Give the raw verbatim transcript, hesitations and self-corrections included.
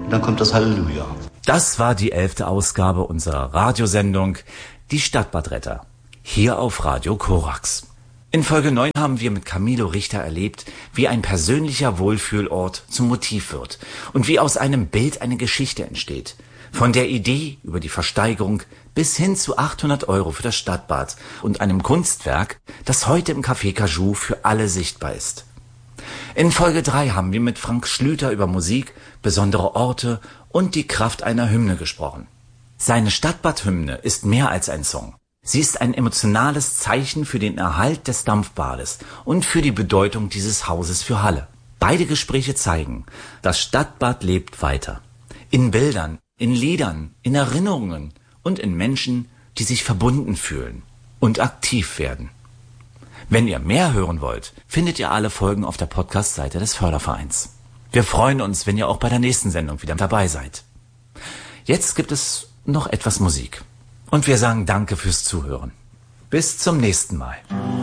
dann kommt das Halleluja. Das war die elfte Ausgabe unserer Radiosendung Die Stadtbadretter, hier auf Radio Korax. In Folge neun haben wir mit Camilo Richter erlebt, wie ein persönlicher Wohlfühlort zum Motiv wird und wie aus einem Bild eine Geschichte entsteht. Von der Idee über die Versteigerung bis hin zu achthundert Euro für das Stadtbad und einem Kunstwerk, das heute im Café Cajou für alle sichtbar ist. In Folge drei haben wir mit Frank Schlüter über Musik, besondere Orte und die Kraft einer Hymne gesprochen. Seine Stadtbadhymne ist mehr als ein Song. Sie ist ein emotionales Zeichen für den Erhalt des Dampfbades und für die Bedeutung dieses Hauses für Halle. Beide Gespräche zeigen, das Stadtbad lebt weiter. In Bildern, in Liedern, in Erinnerungen und in Menschen, die sich verbunden fühlen und aktiv werden. Wenn ihr mehr hören wollt, findet ihr alle Folgen auf der Podcast-Seite des Fördervereins. Wir freuen uns, wenn ihr auch bei der nächsten Sendung wieder dabei seid. Jetzt gibt es noch etwas Musik. Und wir sagen Danke fürs Zuhören. Bis zum nächsten Mal.